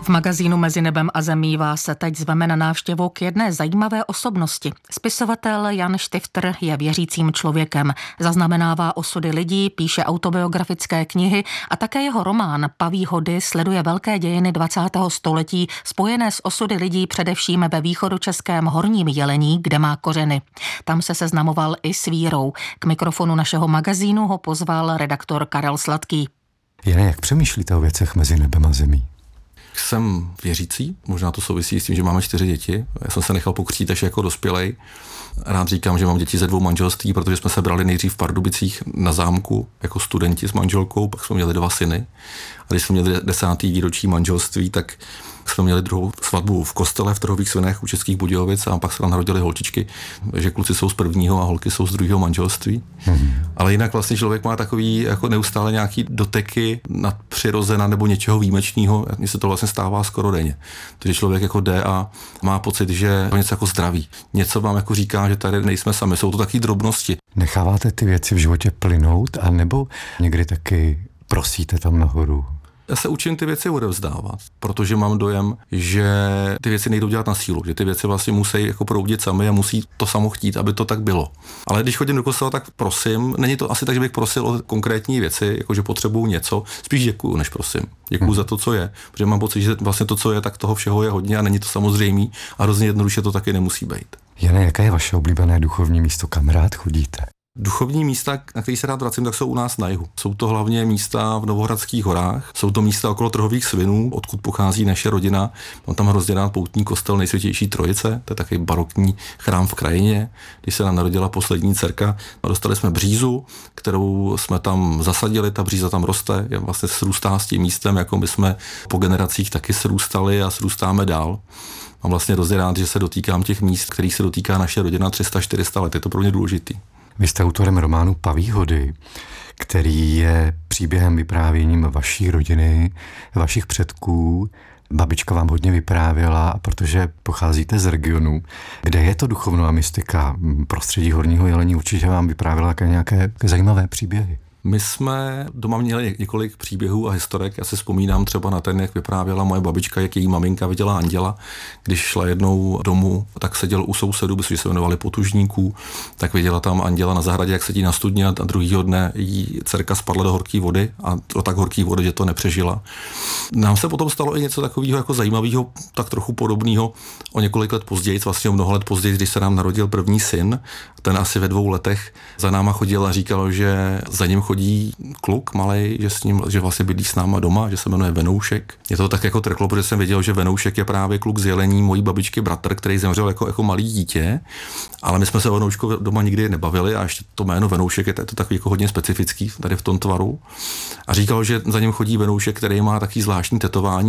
V magazínu Mezi nebem a zemí vás teď zveme na návštěvu k jedné zajímavé osobnosti. Spisovatel Jan Štifter je věřícím člověkem. Zaznamenává osudy lidí, píše autobiografické knihy a také jeho román Paví hody sleduje velké dějiny 20. století spojené s osudy lidí především ve východočeském Horním Jelení, kde má kořeny. Tam se seznamoval i s vírou. K mikrofonu našeho magazínu ho pozval redaktor Karel Sladký. Jane, jak přemýšlíte o věcech mezi nebem a zemí? Jsem věřící, možná to souvisí s tím, že máme 4 děti. Já jsem se nechal pokřtít až jako dospělej. Rád říkám, že mám děti ze 2 manželství, protože jsme se brali nejdřív v Pardubicích na zámku jako studenti s manželkou, pak jsme měli 2 syny. A když jsme měli 10. výročí manželství, tak jsme měli druhou svatbu v kostele v Trhových Svinech u Českých Budějovic a pak se tam narodili holčičky, že kluci jsou z prvního a holky jsou z druhého manželství. Ale jinak vlastně člověk má takový jako neustále nějaký doteky nadpřirozena nebo něčeho výjimečného. Mně se to vlastně stává skoro denně. Takže člověk jako jde a má pocit, že něco jako zdraví. Něco vám jako říká, že tady nejsme sami. Jsou to taky drobnosti. Necháváte ty věci v životě plynout, anebo někdy taky prosíte tam nahoru? Já se učím ty věci odevzdávat, protože mám dojem, že ty věci nejdou dělat na sílu, že ty věci vlastně musí jako proudit sami a musí to samo chtít, aby to tak bylo. Ale když chodím do kostela, tak prosím, není to asi tak, že bych prosil o konkrétní věci, jako že potřebuju něco, spíš děkuju, než prosím. Děkuju za to, co je, protože mám pocit, že vlastně to, co je, tak toho všeho je hodně a není to samozřejmé a hrozně jednoduše to taky nemusí být. Jane, jaké je vaše oblíbené duchovní místo, kam rád chodíte? Duchovní místa, na které se rád vracím, tak jsou u nás na jihu. Jsou to hlavně místa v Novohradských horách, jsou to místa okolo Trhových Svinů, odkud pochází naše rodina. Mám tam hrozně rád poutní kostel Nejsvětější Trojice, to je takový barokní chrám v krajině, když se nám narodila poslední dcerka. Dostali jsme břízu, kterou jsme tam zasadili, ta bříza tam roste, je vlastně srůstá s tím místem, jako my jsme po generacích taky srůstali a srůstáme dál. Mám vlastně hrozně rád, že se dotýkám těch míst, kterých se dotýká naše rodina 300-400 let, je to pro mě důležitý. Vy jste autorem románu Paví hody, který je příběhem vyprávěním vaší rodiny, vašich předků. Babička vám hodně vyprávěla, protože pocházíte z regionu, kde je to duchovno a mystika. Prostředí Horního Jelení určitě vám vyprávěla také nějaké zajímavé příběhy. My jsme doma měli několik příběhů a historek. Já si vzpomínám třeba na ten, jak vyprávěla moje babička, jak její maminka viděla anděla. Když šla jednou domů, tak seděl u sousedů, protože se jmenovali Potužníků, tak viděla tam anděla na zahradě, jak sedí na studně a druhýho dne jí dcerka spadla do horké vody a do tak horké vody, že to nepřežila. Nám se potom stalo i něco takového jako zajímavého, tak trochu podobného o několik let později, vlastně o mnoho let později, když se nám narodil první syn. Ten asi ve 2 letech za náma chodil a říkal, že za ním chodí kluk malej, že vlastně bydlí s náma doma, že se jmenuje Venoušek. Mě to tak jako trklo, protože jsem věděl, že Venoušek je právě kluk z Jelení mojí babičky bratr, který zemřel jako malý dítě, ale my jsme se o Venoušku doma nikdy nebavili a ještě to jméno Venoušek je to takový jako hodně specifický tady v tom tvaru. A říkal, že za ním chodí Venoušek, který má taky zvláštní tetování